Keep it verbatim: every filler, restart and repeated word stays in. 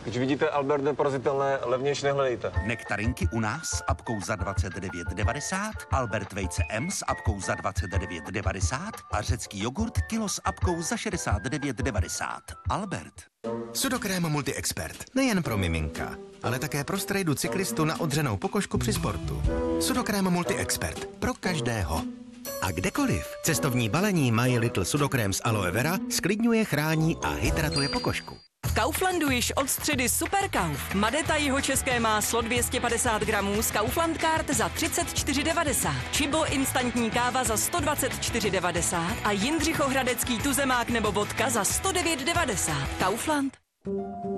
Když vidíte Albert neporazitelné, levnější nehledejte. Nektarinky u nás s apkou za dvacet devět devadesát, Albert vejce M s apkou za dvacet devět devadesát a řecký jogurt kilo s apkou za šedesát devět devadesát. Albert. Sudokrém Multi-Expert. Nejen pro miminka, ale také pro strejdu cyklistu na odřenou pokožku při sportu. Sudokrém Multi-Expert. Pro každého. A kdekoliv. Cestovní balení My Little Sudokrém z aloe vera sklidňuje, chrání a hydratuje pokožku. V Kauflandu již od středy Superkauf. Madeta jihočeské máslo dvě stě padesát gramů z Kaufland Card za třicet čtyři devadesát. Čibo instantní káva za sto dvacet čtyři devadesát a Jindřichohradecký tuzemák nebo vodka za sto devět devadesát. Kaufland.